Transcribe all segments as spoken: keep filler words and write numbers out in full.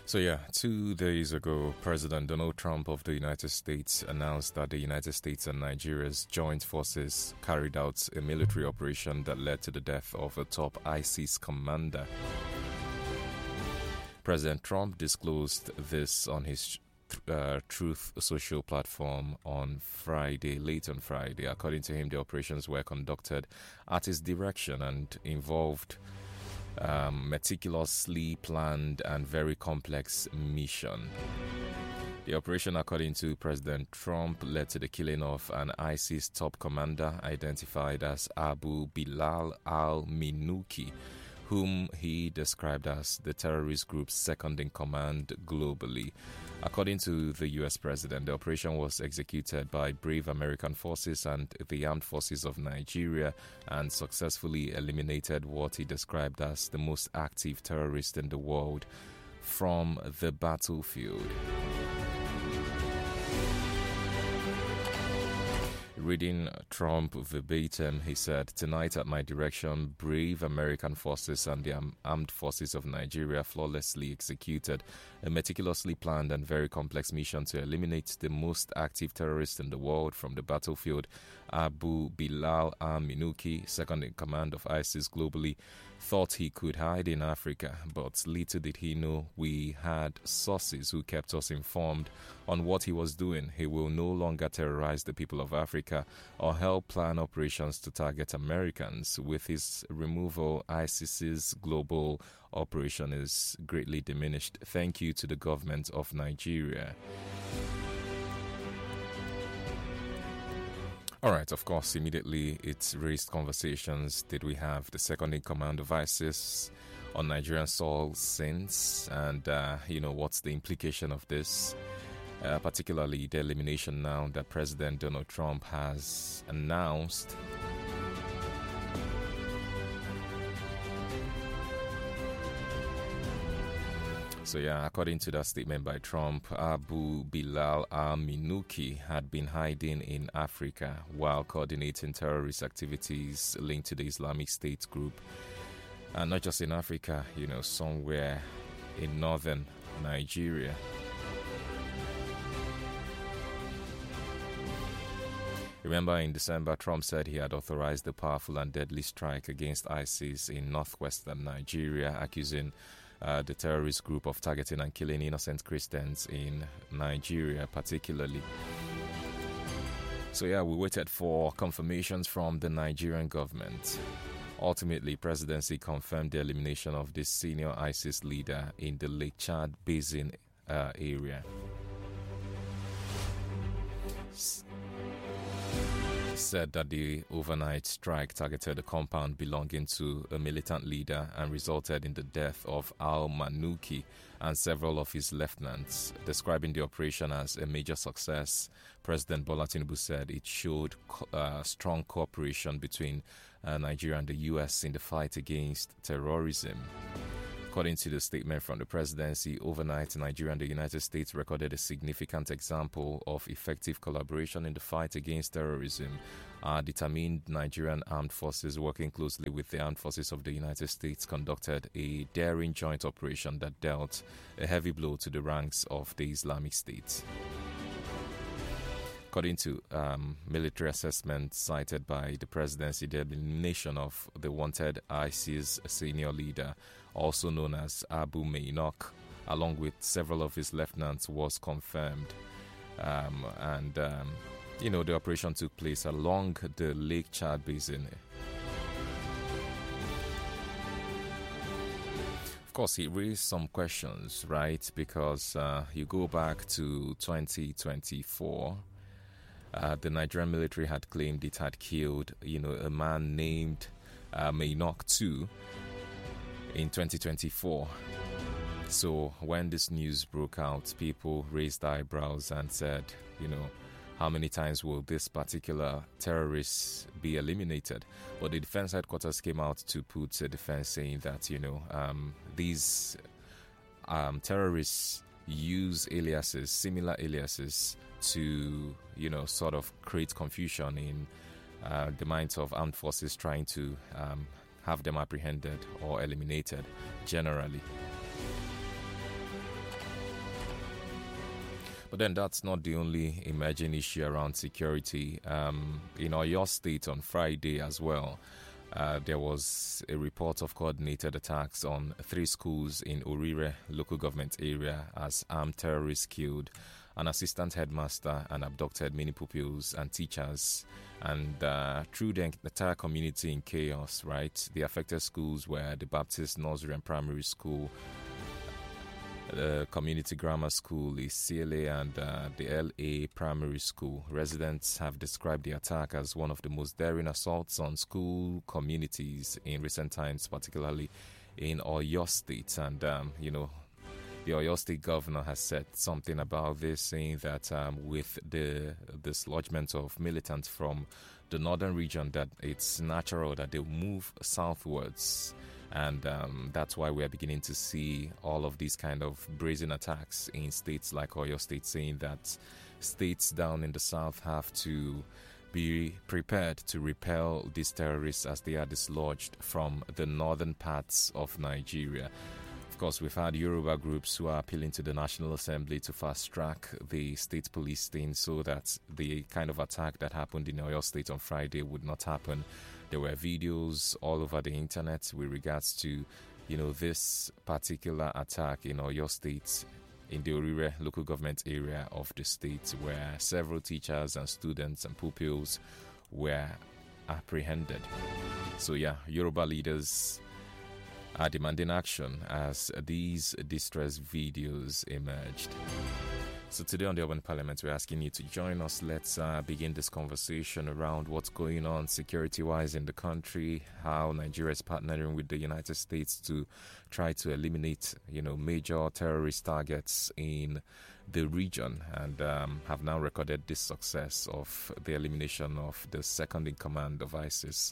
So yeah, two days ago, President Donald Trump of the United States announced that the United States and Nigeria's joint forces carried out a military operation that led to the death of a top ISIS commander. President Trump disclosed this on his uh, Truth Social platform on Friday, late on Friday. According to him, the operations were conducted at his direction and involved Um, meticulously planned and very complex mission. The operation, according to President Trump, led to the killing of an ISIS top commander identified as Abu Bilal al-Minuki, whom he described as the terrorist group's second in command globally. According to the U S president, the operation was executed by brave American forces and the armed forces of Nigeria and successfully eliminated what he described as the most active terrorist in the world from the battlefield. Reading Trump verbatim, he said, "Tonight at my direction, brave American forces and the armed forces of Nigeria flawlessly executed a meticulously planned and very complex mission to eliminate the most active terrorist in the world from the battlefield. Abu Bilal al-Minuki, second in command of ISIS globally, thought he could hide in Africa, but little did he know we had sources who kept us informed on what he was doing. He will no longer terrorize the people of Africa or help plan operations to target Americans. With his removal, ISIS's global operation is greatly diminished. Thank you to the government of Nigeria." All right, of course, immediately it raised conversations. Did we have the second in command of ISIS on Nigerian soil since? And, uh, you know, what's the implication of this? Uh, particularly the elimination now that President Donald Trump has announced. So yeah, according to that statement by Trump, Abu Bilal al-Minuki had been hiding in Africa while coordinating terrorist activities linked to the Islamic State group. And not just in Africa, you know, somewhere in northern Nigeria. Remember, in December, Trump said he had authorized the powerful and deadly strike against ISIS in northwestern Nigeria, accusing uh, the terrorist group of targeting and killing innocent Christians in Nigeria, particularly. So yeah, we waited for confirmations from the Nigerian government. Ultimately, presidency confirmed the elimination of this senior ISIS leader in the Lake Chad Basin uh, area. S- said that the overnight strike targeted a compound belonging to a militant leader and resulted in the death of al-Minuki and several of his lieutenants. Describing the operation as a major success, President Bola Tinubu said it showed uh, strong cooperation between uh, Nigeria and the U S in the fight against terrorism. According to the statement from the presidency, overnight, Nigeria and the United States recorded a significant example of effective collaboration in the fight against terrorism. Our determined Nigerian armed forces, working closely with the armed forces of the United States, conducted a daring joint operation that dealt a heavy blow to the ranks of the Islamic State. According to um, military assessments cited by the presidency, the elimination of the wanted ISIS senior leader, also known as Abu Mainok, along with several of his lieutenants, was confirmed. Um, and, um, you know, the operation took place along the Lake Chad Basin. Of course, he raised some questions, right? Because uh, you go back to twenty twenty-four. Uh, the Nigerian military had claimed it had killed, you know, a man named uh, Mainok two in twenty twenty-four. So when this news broke out, people raised eyebrows and said, you know, how many times will this particular terrorist be eliminated? But the defense headquarters came out to put a defense saying that, you know, um, these um, terrorists use aliases, similar aliases, to, you know, sort of create confusion in uh, the minds of armed forces trying to um, have them apprehended or eliminated generally. But then that's not the only emerging issue around security. Um, in Oyo State on Friday as well, uh, there was a report of coordinated attacks on three schools in Orire local government area as armed terrorists killed an assistant headmaster and abducted many pupils and teachers. And uh, threw the entire community in chaos, right? The affected schools were the Baptist Nursery and Primary School, the Community Grammar School, the C L A, and uh, the L A Primary School. Residents have described the attack as one of the most daring assaults on school communities in recent times, particularly in Oyo State. And, um, you know, the Oyo State governor has said something about this, saying that um, with the dislodgement of militants from the northern region, that it's natural that they move southwards. And um, that's why we're beginning to see all of these kind of brazen attacks in states like Oyo State, saying that states down in the south have to be prepared to repel these terrorists as they are dislodged from the northern parts of Nigeria. Of course, we've had Yoruba groups who are appealing to the National Assembly to fast-track the state police thing so that the kind of attack that happened in Oyo State on Friday would not happen. There were videos all over the internet with regards to, you know, this particular attack in Oyo State, in the Orire local government area of the state, where several teachers and students and pupils were apprehended. So yeah, Yoruba leaders are demanding action as these distress videos emerged. So today on the Urban Parliament, we're asking you to join us. Let's uh, begin this conversation around what's going on security-wise in the country, how Nigeria is partnering with the United States to try to eliminate, you know, major terrorist targets in the region, and um, have now recorded this success of the elimination of the second-in-command of ISIS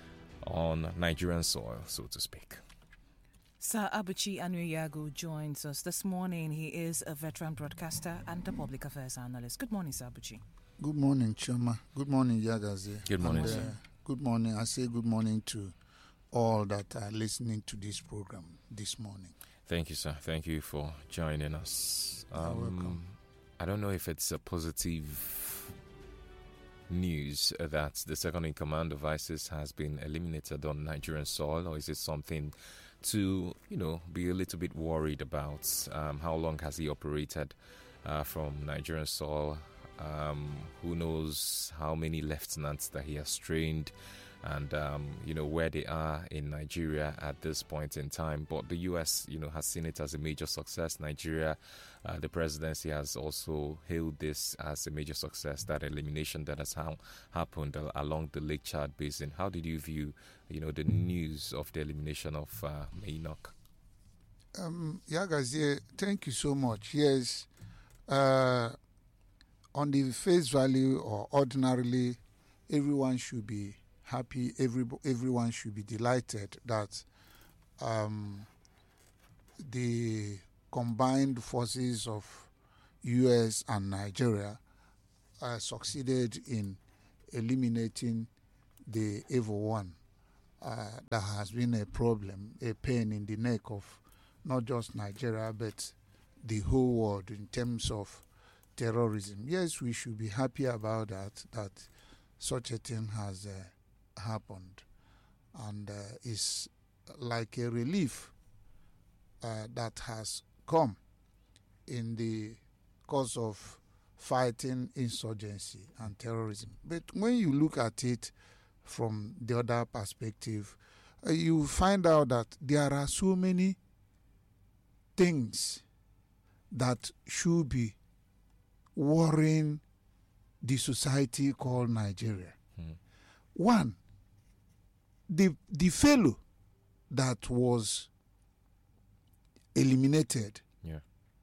on Nigerian soil, so to speak. Sir Abuchi Anuyago joins us this morning. He is a veteran broadcaster and a public affairs analyst. Good morning, Sir Abuchi. Good morning, Choma. Good morning, Yagaze. Good morning, and, uh, sir. Good morning. I say good morning to all that are listening to this program this morning. Thank you, sir. Thank you for joining us. Um, You're welcome. I don't know if it's a positive news that the second-in-command of ISIS has been eliminated on Nigerian soil, or is it something to, you know, be a little bit worried about? Um, how long has he operated uh, from Nigerian soil? Um, who knows how many lieutenants that he has trained, and um, you know, where they are in Nigeria at this point in time. But the U S, you know, has seen it as a major success. Nigeria, uh, the presidency has also hailed this as a major success, that elimination that has ha- happened uh, along the Lake Chad Basin. How did you view, you know, the news of the elimination of uh, Mainok? Um, Yagaze, thank you so much. Yes, uh, on the face value, or ordinarily, everyone should be happy. Every everyone should be delighted that um, the combined forces of U S and Nigeria uh, succeeded in eliminating the evil one. Uh, that has been a problem, a pain in the neck of not just Nigeria, but the whole world in terms of terrorism. Yes, we should be happy about that, that such a thing has uh, happened. And uh, it's like a relief uh, that has come in the course of fighting insurgency and terrorism. But when you look at it from the other perspective, uh, you find out that there are so many things that should be worrying the society called Nigeria. Hmm. One, the the fellow that was eliminated. Yeah.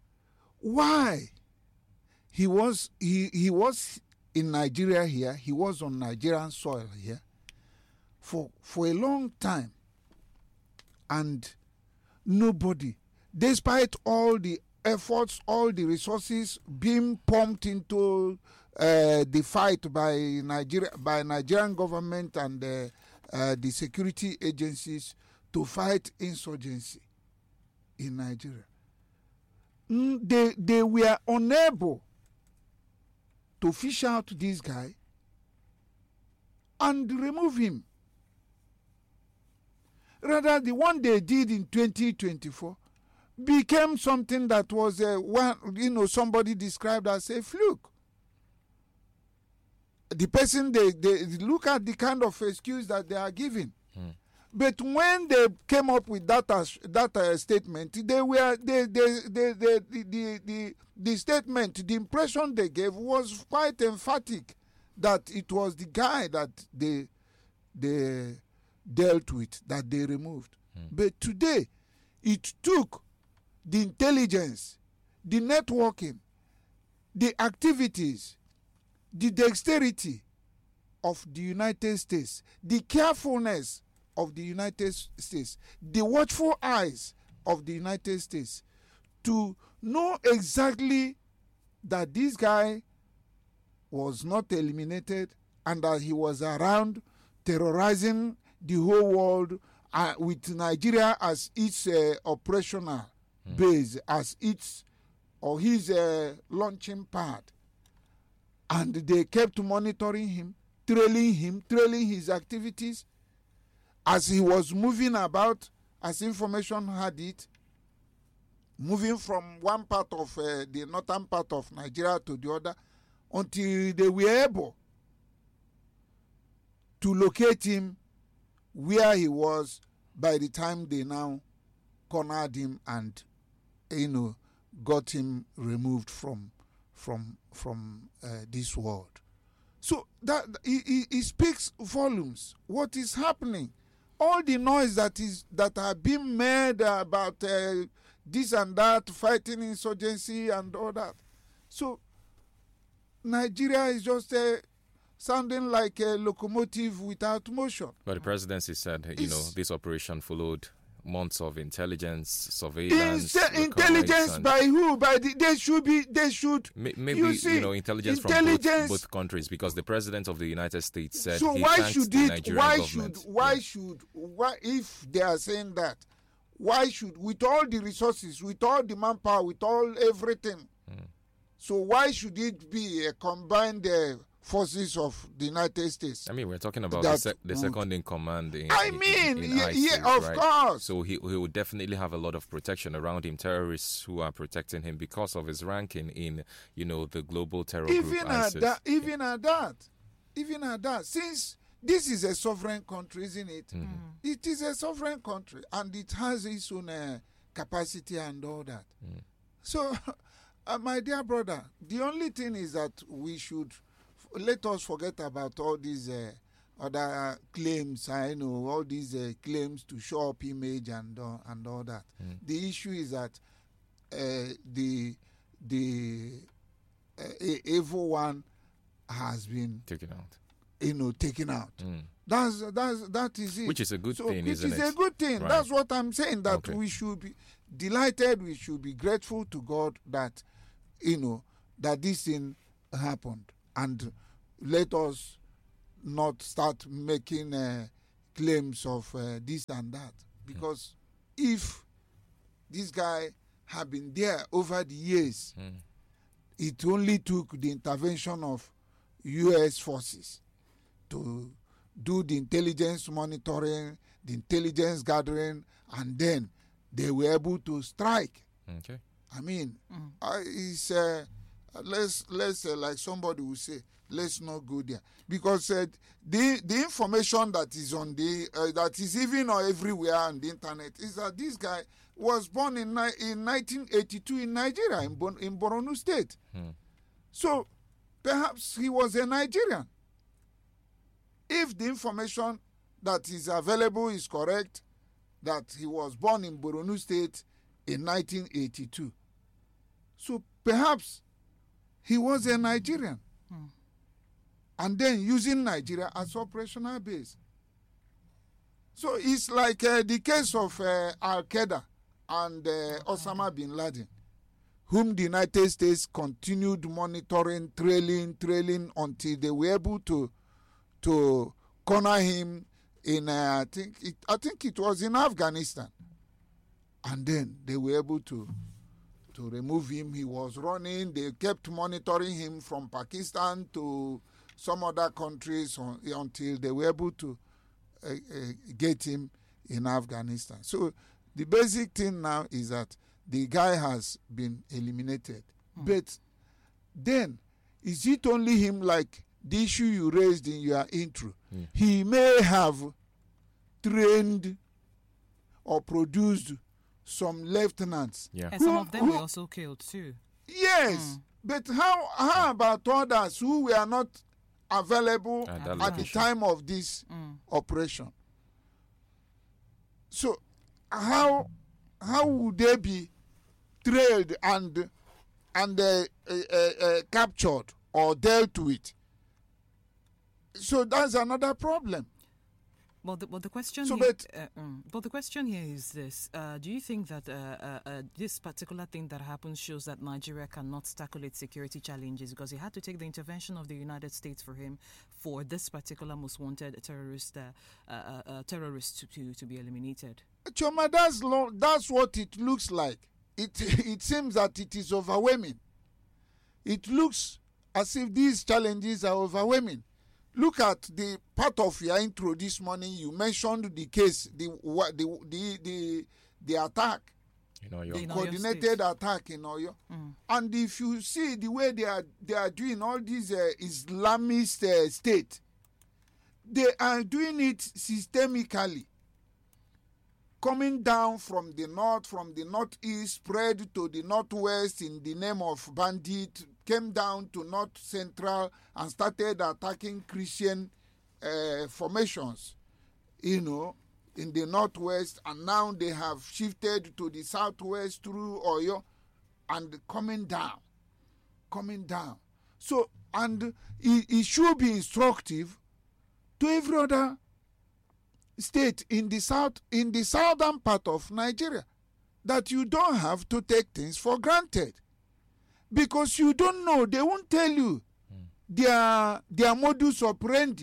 Why? He was he, he was in Nigeria here, he was on Nigerian soil here for for a long time, and nobody, despite all the efforts, all the resources being pumped into uh, the fight by Nigeria, by Nigerian government and uh, uh, the security agencies to fight insurgency in Nigeria, mm, they they were unable to fish out this guy and remove him. Rather, the one they did in twenty twenty-four became something that was, uh, one, you know, somebody described as a fluke. The person, they, they look at the kind of excuse that they are giving. Hmm. But when they came up with that, uh, that uh, statement, they were they, they, they, they, the, the, the, the statement, the impression they gave was quite emphatic that it was the guy that they they dealt with, that they removed. Hmm. But today, it took the intelligence, the networking, the activities, the dexterity of the United States, the carefulness of the United States, the watchful eyes of the United States to know exactly that this guy was not eliminated and that he was around terrorizing the whole world uh, with Nigeria as its uh, operational mm. base, as its or his uh, launching pad. And they kept monitoring him, trailing him, trailing his activities as he was moving about, as information had it, moving from one part of uh, the northern part of Nigeria to the other, until they were able to locate him where he was by the time they now cornered him and, you know, got him removed from from from uh, this world. So that it, it speaks volumes. What is happening? All the noise that is that have been made about uh, this and that, fighting insurgency and all that. So Nigeria is just uh, sounding like a locomotive without motion. But the presidency said, you it's, know, this operation followed months of intelligence, surveillance, intelligence by who? By the, they should be. They should. May, maybe you, see, you know intelligence, intelligence from both, both countries, because the president of the United States said. So he why thanked should the it? Nigerian Why government. should? Why yeah. should? Why if they are saying that? Why should, with all the resources, with all the manpower, with all everything? Hmm. So why should it be a combined uh, forces of the United States? I mean, we're talking about the, sec- the second in command. In, I mean, in, in yeah, ISIS, yeah, of right? course. So he he would definitely have a lot of protection around him. Terrorists who are protecting him because of his ranking in, you know, the global terror even group at ISIS. that, even at that, even at that, since this is a sovereign country, isn't it? Mm-hmm. It is a sovereign country, and it has its own uh, capacity and all that. Mm. So, uh, my dear brother, the only thing is that we should f- let us forget about all these uh, other uh, claims. I know all these uh, claims to show up image and uh, and all that. Mm. The issue is that uh, the the uh, evil one has been taken out. You know, taken out. Mm. That's that's that is it. Which is a good so, thing, which isn't is it? a good thing. Right. That's what I'm saying. That okay. we should be delighted. We should be grateful to God that, you know, that this thing happened, and let us not start making uh, claims of uh, this and that. Because mm. if this guy had been there over the years, mm. it only took the intervention of U S forces to do the intelligence monitoring, the intelligence gathering, and then they were able to strike. Okay. I mean, mm. uh, it's uh, let's let's uh, like somebody will say, let's not go there, because uh, the the information that is on the uh, that is even or everywhere on the internet is that this guy was born in in nineteen eighty-two in Nigeria, in, Bon- in Borno State. Mm. So perhaps he was a Nigerian. If the information that is available is correct, that he was born in Borno State in nineteen eighty-two, so perhaps he was a Nigerian. Hmm. And then using Nigeria as operational base. So it's like uh, the case of uh, Al-Qaeda and uh, Osama bin Laden, whom the United States continued monitoring, trailing, trailing until they were able to to corner him in uh, I think it, I think it was in Afghanistan, and then they were able to to to remove him. He was running. They kept monitoring him from Pakistan to some other countries on, until they were able to uh, uh, get him in Afghanistan. So the basic thing now is that the guy has been eliminated. Mm. But then, is it only him, like the issue you raised in your intro? Mm. He may have trained or produced some lieutenants. Yeah. And some of them who, were also killed too. Yes. Mm. But how, how about others who were not available at, at the time of this mm. operation? So how how would they be trailed and and uh, uh, uh, captured or dealt with? So that's another problem. Well, the, well, the question so here, but, uh, um, but the question here is this: uh, do you think that uh, uh, uh, this particular thing that happens shows that Nigeria cannot tackle its security challenges because it had to take the intervention of the United States for him for this particular most wanted terrorist uh, uh, uh, terrorist to, to to be eliminated? Choma, that's lo- that's what it looks like. It it seems that it is overwhelming. It looks as if these challenges are overwhelming. Look at the part of your intro this morning. You mentioned the case, the the the the, the attack, in Oyo. the in coordinated Oyo attack in Oyo. Mm. And if you see the way they are they are doing all these uh, Islamist uh, state, they are doing it systemically, coming down from the north, from the northeast, spread to the northwest in the name of bandit, came down to north central and started attacking Christian uh, formations, you know, in the northwest, and now they have shifted to the southwest through Oyo and coming down, coming down. So, and it, it should be instructive to every other state in the south, in the southern part of Nigeria, that you don't have to take things for granted, because you don't know. They won't tell you mm. their their modus operandi.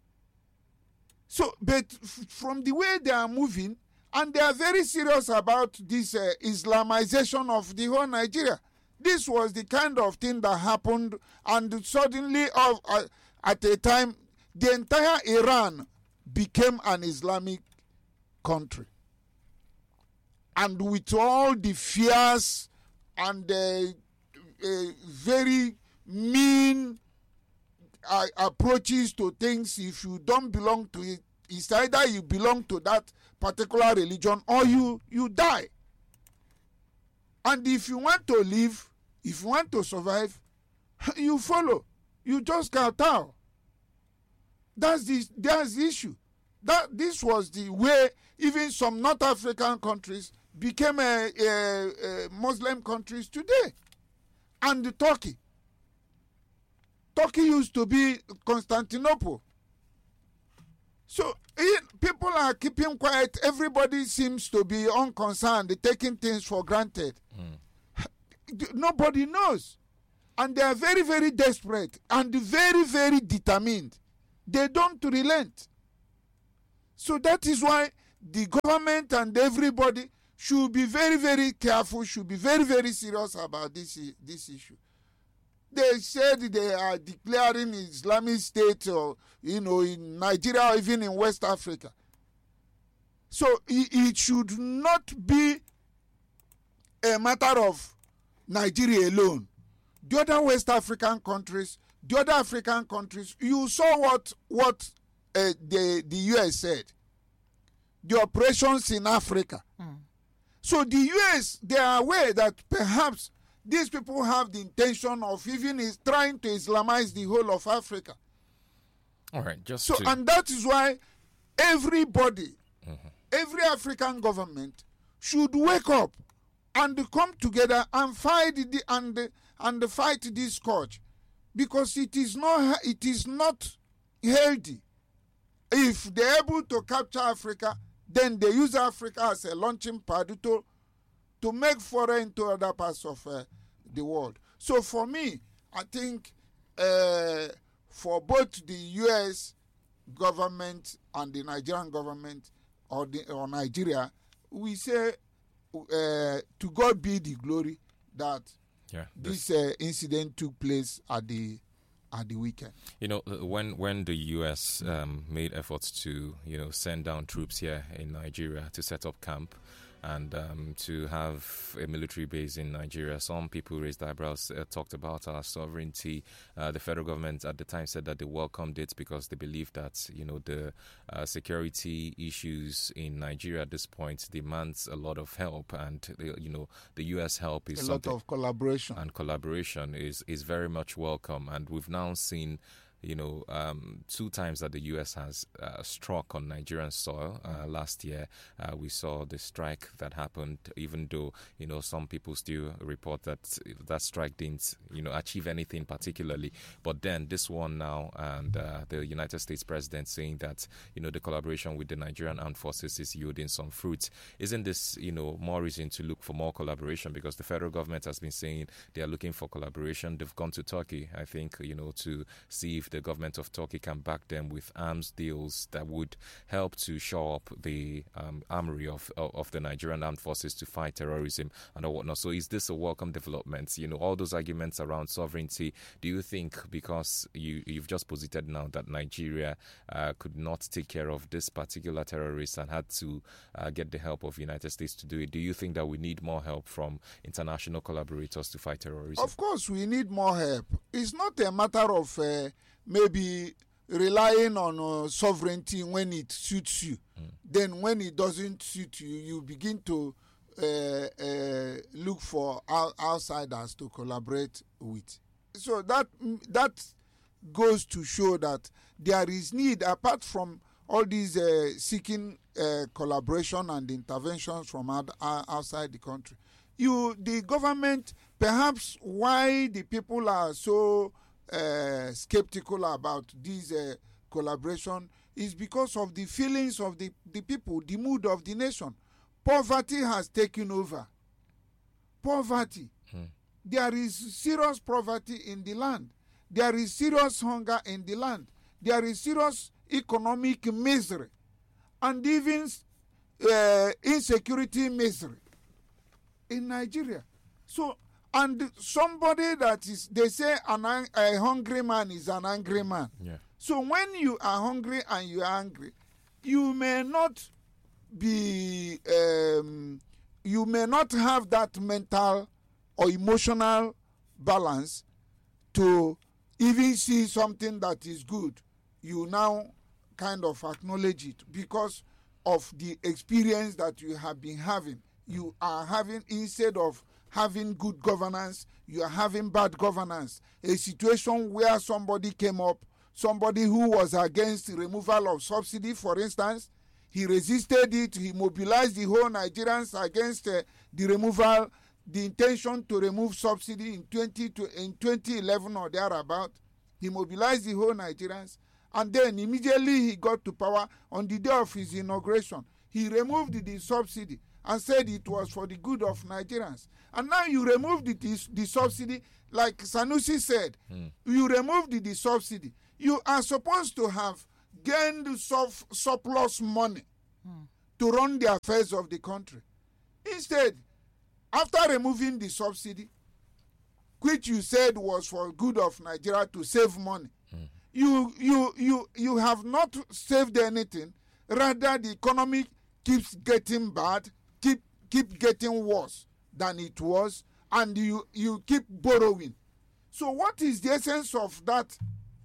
So, but f- from the way they are moving, and they are very serious about this uh, Islamization of the whole Nigeria. This was the kind of thing that happened, and suddenly, of uh, at a time, the entire Iran became an Islamic country. And with all the fears and the uh, very mean uh, approaches to things, if you don't belong to it, it's either you belong to that particular religion or you, you die. And if you want to live, if you want to survive, you follow. You just kowtow. That's the, that's the issue. That this was the way even some North African countries became a, a, a Muslim countries today. And Turkey. Turkey used to be Constantinople. So it, people are keeping quiet. Everybody seems to be unconcerned, taking things for granted. Mm. Nobody knows. And they are very, very desperate and very, very determined. They don't relent. So that is why the government and everybody should be very, very careful, should be very, very serious about this, this issue. They said they are declaring Islamic State, or, you know, in Nigeria or even in West Africa. So it, it should not be a matter of Nigeria alone. The other West African countries, the other African countries, you saw what what uh, the, the U S said. The operations in Africa. Mm. So the U S, they are aware that perhaps these people have the intention of even is trying to Islamize the whole of Africa. All right, just so, to... and that is why everybody, mm-hmm. every African government should wake up and come together and fight the and and fight this scourge, because it is not it is not healthy. If they're able to capture Africa, then they use Africa as a launching pad to to make foray into other parts of uh, the world. So for me, I think uh, for both the U S government and the Nigerian government, or, the, or Nigeria, we say uh, to God be the glory that Yeah, this uh, incident took place at the at the weekend. You know, uh, when when the U S um, made efforts to, you know, send down troops here in Nigeria to set up camp and um, to have a military base in Nigeria, some people raised eyebrows, uh, talked about our sovereignty. Uh, the federal government at the time said that they welcomed it because they believed that, you know, the uh, security issues in Nigeria at this point demands a lot of help, and the, you know, the U S help is a something, lot of collaboration, and collaboration is is very much welcome. And we've now seen, you know, um, two times that the U S has uh, struck on Nigerian soil. Uh, last year, uh, we saw the strike that happened, even though, you know, some people still report that that strike didn't, you know, achieve anything particularly. But then this one now, and uh, the United States president saying that, you know, the collaboration with the Nigerian armed forces is yielding some fruits. Isn't this, you know, more reason to look for more collaboration? Because the federal government has been saying they are looking for collaboration. They've gone to Turkey, I think, you know, to see if the government of Turkey can back them with arms deals that would help to shore up the um, armory of, of of the Nigerian armed forces to fight terrorism and whatnot. So is this a welcome development? You know, all those arguments around sovereignty, do you think because you, you've just posited now that Nigeria uh, could not take care of this particular terrorist and had to uh, get the help of the United States to do it, do you think that we need more help from international collaborators to fight terrorism? Of course, we need more help. It's not a matter of uh, maybe relying on uh, sovereignty when it suits you. Mm. Then when it doesn't suit you, you begin to uh, uh, look for out- outsiders to collaborate with. So that that goes to show that there is need, apart from all these uh, seeking uh, collaboration and interventions from out- outside the country. You, the government, perhaps why the people are so Uh, skeptical about this uh, collaboration is because of the feelings of the, the people, the mood of the nation. Poverty has taken over. Poverty. Hmm. There is serious poverty in the land. There is serious hunger in the land. There is serious economic misery and even uh, insecurity misery in Nigeria. So, and somebody that is, they say an, a hungry man is an angry man. Yeah. So when you are hungry and you are angry, you may not be, um, you may not have that mental or emotional balance to even see something that is good. You now kind of acknowledge it because of the experience that you have been having. You are having, instead of having good governance, you are having bad governance. A situation where somebody came up, somebody who was against the removal of subsidy, for instance, he resisted it, he mobilized the whole Nigerians against uh, the removal, the intention to remove subsidy in twenty to, in twenty eleven or thereabout. He mobilized the whole Nigerians, and then immediately he got to power on the day of his inauguration. He removed the subsidy and said it was for the good of Nigerians. And now you removed the, the, the subsidy, like Sanusi said, mm. you removed the, the subsidy. You are supposed to have gained suf- surplus money mm. to run the affairs of the country. Instead, after removing the subsidy, which you said was for good of Nigeria to save money, mm. you, you, you, you have not saved anything. Rather, the economy keeps getting bad, keep keep getting worse than it was, and you, you keep borrowing. So what is the essence of that,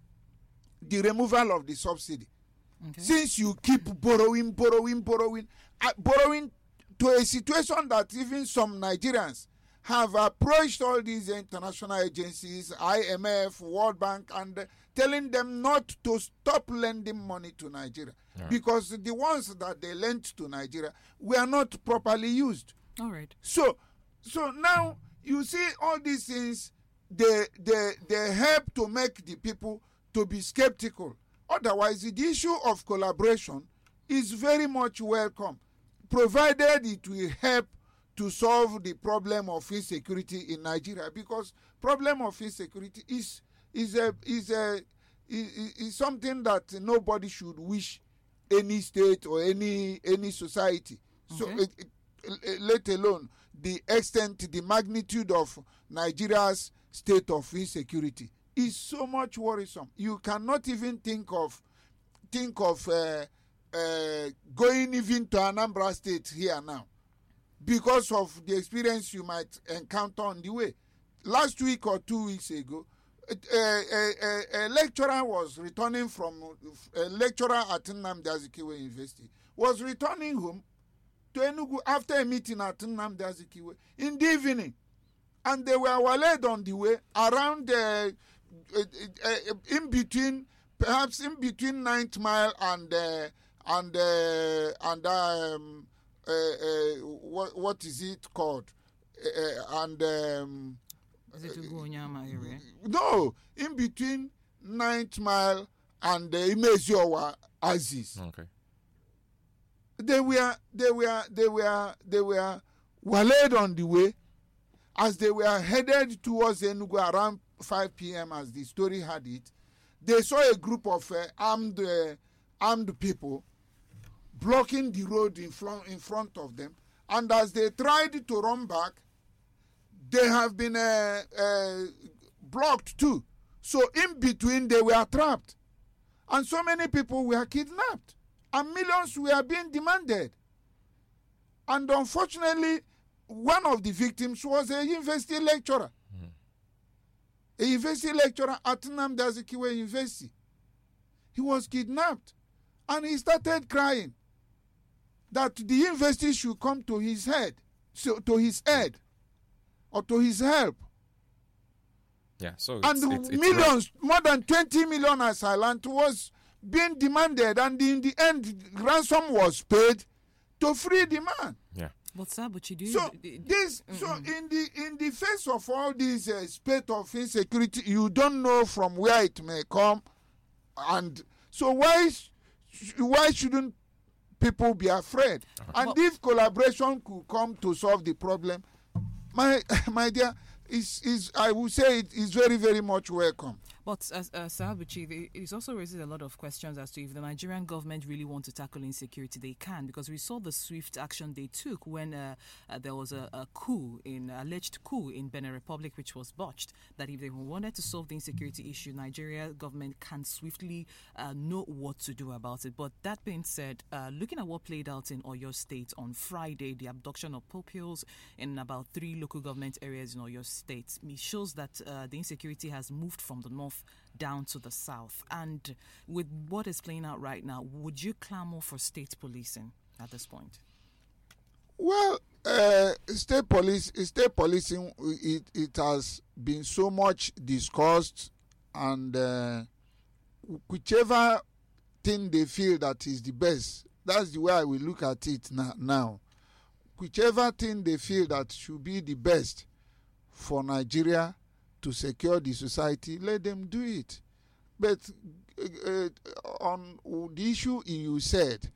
the removal of the subsidy? Okay. Since you keep borrowing, borrowing, borrowing, uh, borrowing to a situation that even some Nigerians have approached all these international agencies, I M F, World Bank, and uh, telling them not to stop lending money to Nigeria. Right. Because the ones that they lent to Nigeria were not properly used. All right. So, so now you see all these things, they, they, they help to make the people to be skeptical. Otherwise, the issue of collaboration is very much welcome, provided it will help to solve the problem of insecurity in Nigeria, because problem of insecurity is is a is a is, is something that nobody should wish any state or any any society. Okay. So it, it, let alone the extent, the magnitude of Nigeria's state of insecurity, is so much worrisome. You cannot even think of think of uh, uh, going even to Anambra State here now because of the experience you might encounter on the way. Last week or two weeks ago, a, a, a, a lecturer was returning from a lecturer at Nnamdi Azikiwe University was returning home to Enugu after a meeting at Nnamdi Azikiwe in the evening, and they were waylaid on the way around uh, uh, uh, in between, perhaps in between Ninth Mile and uh, and uh, and um, uh, uh, what what is it called? Uh, and um, Is it Ugonyama area? No, in between Ninth Mile and uh, Imeziowa Aziz. Okay. They were they were they were they were waylaid on the way as they were headed towards Enugu around five p.m. as the story had it. They saw a group of uh, armed uh, armed people blocking the road in front in front of them, and as they tried to run back, they have been uh, uh, blocked too. So in between, they were trapped, and so many people were kidnapped, and millions were being demanded. And unfortunately, one of the victims was a university lecturer, mm. a university lecturer at Nnamdi Azikiwe University. He was kidnapped, and he started crying that the university should come to his head, so to his head, or to his help. Yeah, so and it's, it's, it's millions, right. more than twenty million asylum was being demanded, and in the end, ransom was paid to free the man. Yeah. But sir, but you do. So this, mm-hmm. so in the in the face of all this uh, spate of insecurity, you don't know from where it may come, and so why why shouldn't people be afraid? Uh-huh. And but, if collaboration could come to solve the problem, my my dear, is is I would say it is very very much welcome. But as uh, Sir Abuchi, it also raises a lot of questions as to if the Nigerian government really want to tackle insecurity, they can, because we saw the swift action they took when uh, uh, there was a, a coup, in alleged coup in Benin Republic, which was botched. That if they wanted to solve the insecurity issue, Nigeria government can swiftly uh, know what to do about it. But that being said, uh, looking at what played out in Oyo State on Friday, the abduction of pupils in about three local government areas in Oyo State, it shows that uh, the insecurity has moved from the north down to the south. And with what is playing out right now, would you clamor for state policing at this point? Well, uh, state police, state policing, it, it has been so much discussed, and uh, whichever thing they feel that is the best, that's the way I will look at it na- now. Whichever thing they feel that should be the best for Nigeria to secure the society, let them do it. But uh, on the issue you said,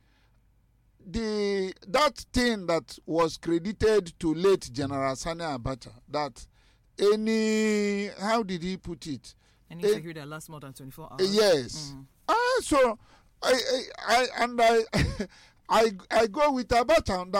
the that thing that was credited to late General Sani Abacha, that any, how did he put it? Any security that lasts more than twenty-four hours. Yes. Mm. Ah, so I, I, I and I, I, I go with Abacha on that.